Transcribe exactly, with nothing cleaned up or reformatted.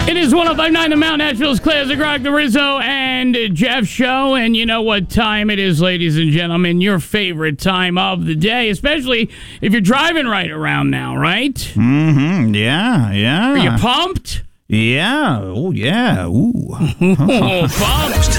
It is one oh five point nine The Mount, Nashville's Classic Rock, the Rizzo and Jeff show. And you know what time it is, ladies and gentlemen. Your favorite time of the day, especially if you're driving right around now, right? Mm-hmm. Yeah, yeah. Are you pumped? Yeah. Oh, yeah. Ooh. Oh, pumped.